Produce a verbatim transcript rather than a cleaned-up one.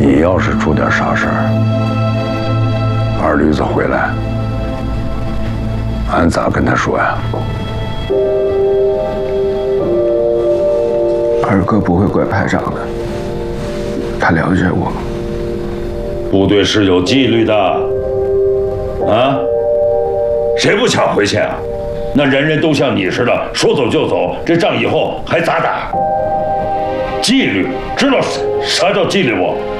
你要是出点啥事儿，二驴子回来，俺咋跟他说呀？ 二哥不会怪排长的，他了解我。 部队是有纪律的，啊，谁不想回去啊？那人人都像你似的，说走就走，这仗以后还咋打？纪律，知道啥叫纪律不？